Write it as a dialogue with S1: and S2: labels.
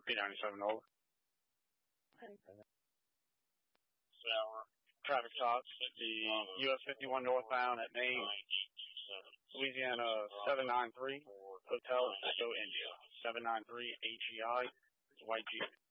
S1: P97 over. Traffic stops at the US 51 northbound at Main, Louisiana 793, Hotel Echo India, 793 HEI, White Jeep.